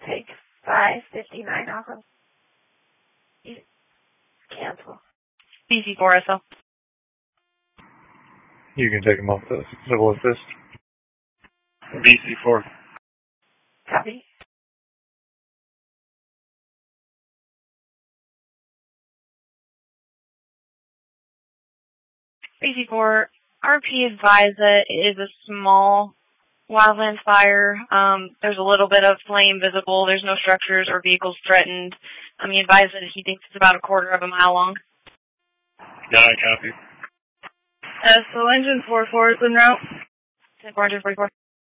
Take 559 off of cancel. BC4SL. You can take him off the civil assist. BC4. Copy. BC4, RP advised that it is a small wildland fire. There's a little bit of flame visible. There's no structures or vehicles threatened. He advised that he thinks it's about a quarter of a mile long. Yeah, I copy. So engine 44 is en route. 444.